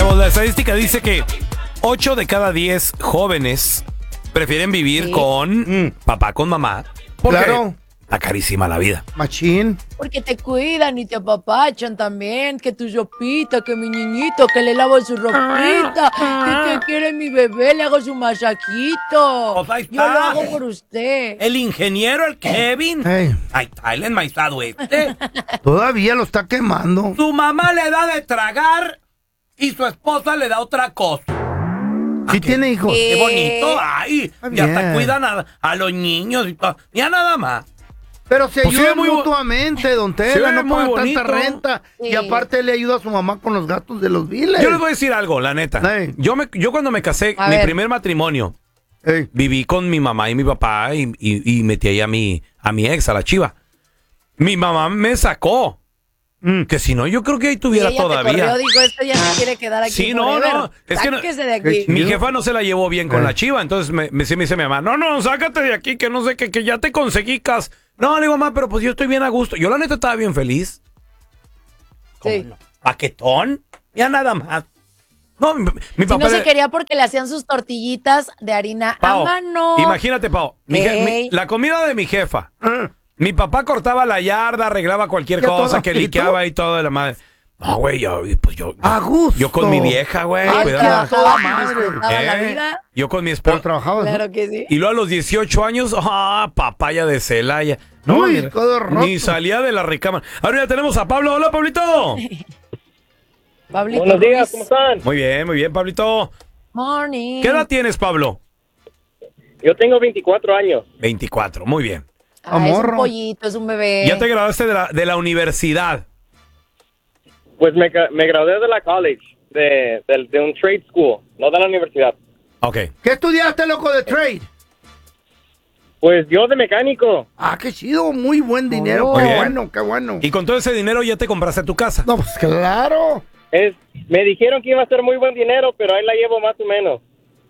chavos, la estadística dice que 8 de cada 10 jóvenes prefieren vivir con papá, con mamá. Porque está carísima la vida. Machín. Porque te cuidan y te apapachan también. Que tu sopita, que mi niñito, que le lavo su ropita. Que quiere mi bebé, le hago su masajito. Pues ahí Yo lo está. hago por usted. El ingeniero, el Kevin. Hey. Ahí está el enmaizado este. Todavía lo está quemando. Su mamá le da de tragar y su esposa le da otra cosa. ¿Sí tiene hijos? Qué bonito. Ay, y hasta bien. cuidan a los niños y todo. Ya nada más. Pero se Pues ayudan sí, muy mutuamente, don se Tela, ve no muy pagan bonito. tanta renta. Sí. Y aparte le ayuda a su mamá con los gastos de los biles. Yo les voy a decir algo, la neta. Hey. Yo cuando me casé, A mi ver. primer matrimonio, Ey. viví con mi mamá y mi papá y metí ahí a mi ex, a la chiva. Mi mamá me sacó. Que si no, yo creo que ahí Y tuviera ella todavía. te corrió, dijo, esto ya no quiere quedar aquí. Sí, no, forever. no, es que no- Sáquese de aquí. Mi jefa no se la llevó bien con la chiva, entonces me dice mi mamá, no, sácate de aquí, que no sé, que ya te conseguí cas. No, le digo, mamá, pero pues yo estoy bien a gusto. Yo la neta estaba bien feliz. Sí. No? Paquetón, ya nada más. No, mi Si papá... no se quería porque le hacían sus tortillitas de harina Pao, a mano. imagínate, Pao, Ey. la comida de mi jefa. Mi papá cortaba la yarda, arreglaba cualquier ¿Ya cosa todo que frito? liqueaba y todo de la madre. No, güey, yo A gusto. yo con mi vieja, güey, Ay, cuidando. trabajaba, madre. disfrutaba la vida. Yo con mi Pero esposa. trabajabas, ¿no? Claro que sí. Y luego a los 18 años, papaya de Celaya. No, Uy, ni, todo roto. ni salía de la recámara. Ahora ya tenemos a Pablo. Hola, Pablito. Pablito Buenos días, Ruiz. ¿cómo están? Muy bien, Pablito. Morning. ¿Qué edad tienes, Pablo? Yo tengo 24 años. 24, muy bien. Ay, es un Amorro. pollito, es un bebé. Ya te graduaste de la universidad. Pues me gradué de la college, de un trade school, no de la universidad. Ok. ¿Qué estudiaste, loco, de trade? Pues yo de mecánico. Ah, qué chido, muy buen dinero. Oh. Qué Muy bien. bueno, qué bueno. Y con todo ese dinero ya te compraste tu casa. No, pues claro. Me dijeron que iba a ser muy buen dinero, pero ahí la llevo más o menos.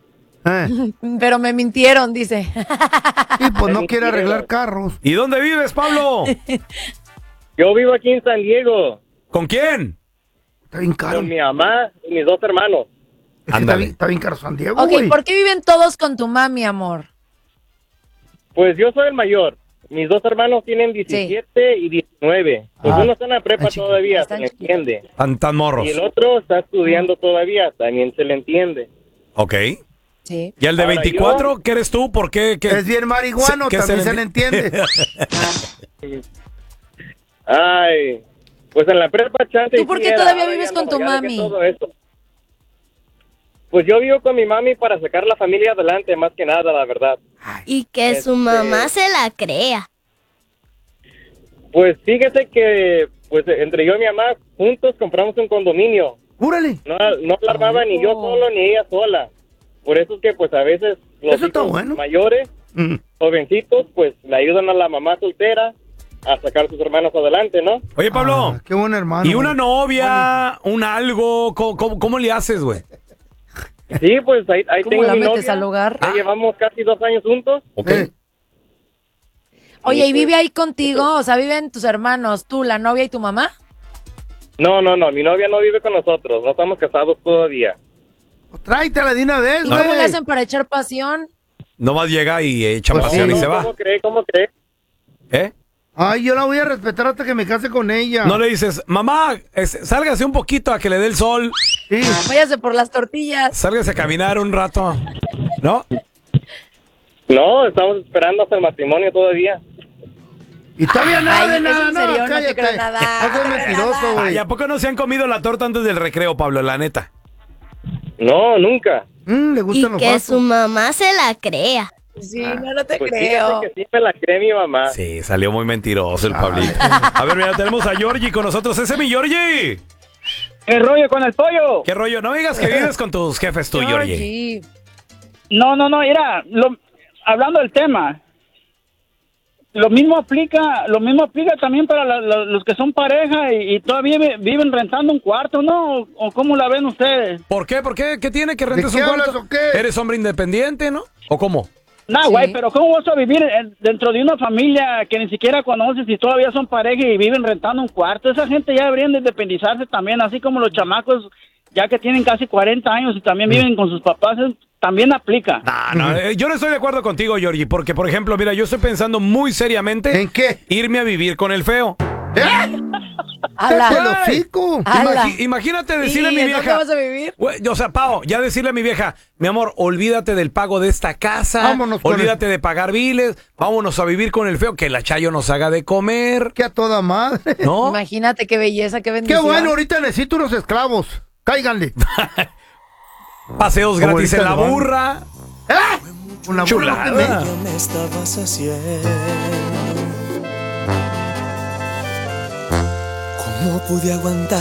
Pero me mintieron, dice. Y pues no quiere arreglar carros. ¿Y dónde vives, Pablo? Yo vivo aquí en San Diego, ¿Con quién? Está bien caro. con mi mamá y mis dos hermanos. Es que Ándale. está bien caro San Diego, Ok, güey. ¿por qué viven todos con tu mami, amor? Pues yo soy el mayor. Mis dos hermanos tienen 17 y 19. Pues Ah, uno está en la prepa tan chiquito. todavía, se Están le chiquitos. entiende. Tan morros. Y el otro está estudiando todavía, también se le entiende. Ok. Sí. ¿Y el de Ahora 24? ¿Qué eres tú? ¿Por qué? ¿Qué? Es bien marihuano, ¿Qué también se le entiende. Ay, pues en la prepa chance. ¿Tú y por sí qué era, todavía ahora vives ya con no, tu ya dejé mami? todo eso. Pues yo vivo con mi mami para sacar la familia adelante, más que nada, la verdad. Y que su mamá se la crea. Pues fíjese que, pues entre yo y mi mamá juntos compramos un condominio. Júrale. No la armaba ni yo solo ni ella sola. Por eso es que pues a veces los Eso está hijos bueno. mayores, jovencitos, pues le ayudan a la mamá soltera a sacar a sus hermanos adelante, ¿no? Oye, Pablo. Ah, qué buen hermano. ¿Y una novia? ¿Un algo? ¿Cómo le haces, güey? Sí, pues ahí ¿Cómo tengo la mi metes novia. al hogar? Ya llevamos casi 2 años juntos. Ok. Oye, ¿y vive ahí contigo? O sea, ¿viven tus hermanos, tú, la novia y tu mamá? No, mi novia no vive con nosotros, no estamos casados todavía. Tráetela de una vez, ¿Y güey. cómo le hacen para echar pasión? Nomás llega y echa Pues pasión sí. y se va. ¿Cómo cree? ¿Eh? Ay, yo la voy a respetar hasta que me case con ella. No le dices, mamá, sálgase un poquito a que le dé el sol. Sí. Váyase por las tortillas. Sálgase a caminar un rato. ¿No? No, estamos esperando hasta el matrimonio todavía. Y todavía nada Ay, de ¿es nada, en no, serio? No te cállate. creo nada. No seas mentiroso, güey. ¿Y a poco no se han comido la torta antes del recreo, Pablo? La neta. No, nunca. Le Y gustan los que vatos. su mamá se la crea. Sí, no te Pues creo. fíjate que sí me la cree mi mamá. Sí, salió muy mentiroso el Pablito. A ver, mira, tenemos a Georgie con nosotros. ¡Ese es mi Georgie! ¿Qué rollo con el pollo? ¿Qué rollo? No digas que vives con tus jefes tú, Georgie. Georgie. No, mira, hablando del tema, lo mismo aplica también para los que son pareja y todavía viven rentando un cuarto, ¿no? ¿O cómo la ven ustedes? ¿Por qué? ¿Por qué? ¿Qué tiene que rentes qué un hablas cuarto? o qué? ¿Eres hombre independiente, no? ¿O cómo? No, Sí. güey, pero ¿cómo vas a vivir dentro de una familia que ni siquiera conoces y todavía son pareja y viven rentando un cuarto? Esa gente ya deberían de independizarse también, así como los chamacos ya que tienen casi 40 años y también viven con sus papás, también aplica. No, yo no estoy de acuerdo contigo, Georgie, porque, por ejemplo, mira, yo estoy pensando muy seriamente... ¿En qué? Irme a vivir con el feo. Imagínate decirle a mi vieja... ¿Dónde vas a vivir? O sea, Pao, ya decirle a mi vieja, mi amor, olvídate del pago de esta casa, olvídate de pagar biles, vámonos a vivir con el feo, que la Chayo nos haga de comer. Que a toda madre. ¿No? Imagínate qué belleza, qué bendición. Qué bueno, ahorita necesito unos esclavos. Cáiganle. Paseos gratis en la burra. Una chulada. Me estabas haciendo. ¿Cómo pude aguantar?